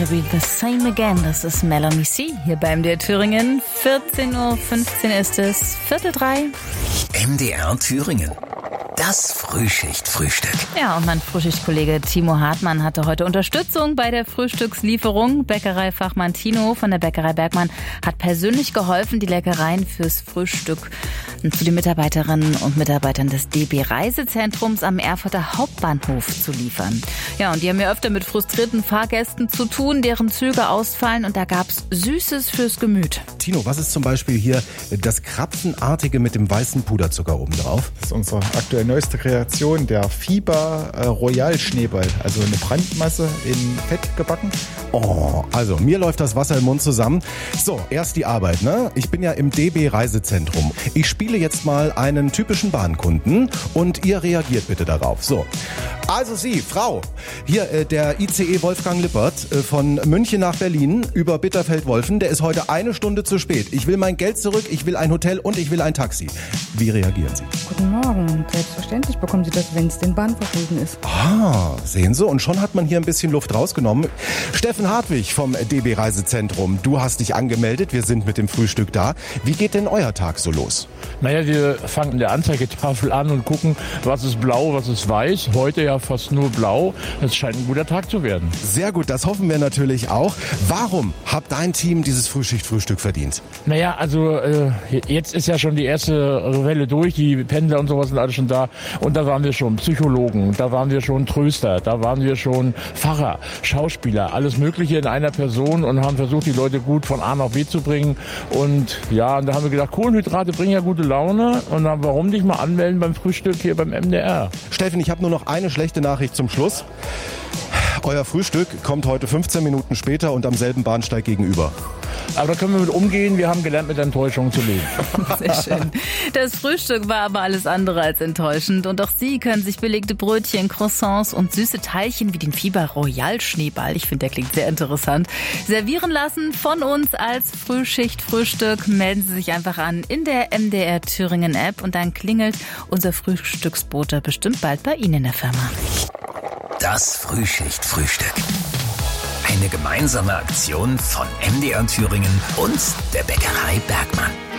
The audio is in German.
Never Be the Same Again. Das ist Melanie C. hier bei MDR Thüringen. 14:15 Uhr ist es, 2:45. MDR Thüringen. Das Frühschichtfrühstück. Ja, und mein Frühschichtkollege Timo Hartmann hatte heute Unterstützung bei der Frühstückslieferung. Bäckereifachmann Tino von der Bäckerei Bergmann hat persönlich geholfen, die Leckereien fürs Frühstück zu den Mitarbeiterinnen und Mitarbeitern des DB Reisezentrums am Erfurter Hauptbahnhof zu liefern. Ja, und die haben ja öfter mit frustrierten Fahrgästen zu tun, deren Züge ausfallen, und da gab's Süßes fürs Gemüt. Tino, was ist zum Beispiel hier das Krapfenartige mit dem weißen Puderzucker oben drauf? Das ist unsere aktuell neueste Kreation, der Fieber Royal Schneeball. Also eine Brandmasse in Fett gebacken. Oh, also mir läuft das Wasser im Mund zusammen. So, erst die Arbeit, ne? Ich bin ja im DB Reisezentrum. Ich spiele jetzt mal einen typischen Bahnkunden und ihr reagiert bitte darauf. So, also Sie, Frau, hier der ICE Wolfgang Lippert von München nach Berlin über Bitterfeld-Wolfen, der ist heute 1 Stunde zu spät. Ich will mein Geld zurück, ich will ein Hotel und ich will ein Taxi. Wie reagieren Sie? Guten Morgen. Selbstverständlich bekommen Sie das, wenn es den Bahnverschulden ist. Ah, sehen Sie, und schon hat man hier ein bisschen Luft rausgenommen. Steffen Hartwig vom DB Reisezentrum, du hast dich angemeldet, wir sind mit dem Frühstück da. Wie geht denn euer Tag so los? Naja, wir fangen in der Anzeigetafel an und gucken, was ist blau, was ist weiß. Heute ja fast nur blau. Es scheint ein guter Tag zu werden. Sehr gut, das hoffen wir natürlich auch. Warum hat dein Team dieses Frühschichtfrühstück verdient? Naja, also jetzt ist ja schon die erste Welle durch. Die Pendler und sowas sind alle schon da. Und da waren wir schon Psychologen, da waren wir schon Tröster, da waren wir schon Pfarrer, Schauspieler, alles Mögliche in einer Person und haben versucht, die Leute gut von A nach B zu bringen. Und ja, und da haben wir gedacht, Kohlenhydrate bringen ja gute Laune. Und dann warum nicht mal anmelden beim Frühstück hier beim MDR? Steffen, ich habe nur noch eine schlechte Nachricht zum Schluss. Euer Frühstück kommt heute 15 Minuten später und am selben Bahnsteig gegenüber. Aber da können wir mit umgehen. Wir haben gelernt, mit Enttäuschungen zu leben. Sehr schön. Das Frühstück war aber alles andere als enttäuschend. Und auch Sie können sich belegte Brötchen, Croissants und süße Teilchen wie den Fieber Royal Schneeball, ich finde, der klingt sehr interessant, servieren lassen von uns als Frühschichtfrühstück. Melden Sie sich einfach an in der MDR Thüringen App und dann klingelt unser Frühstücksbote bestimmt bald bei Ihnen in der Firma. Das Frühschichtfrühstück. Eine gemeinsame Aktion von MDR Thüringen und der Bäckerei Bergmann.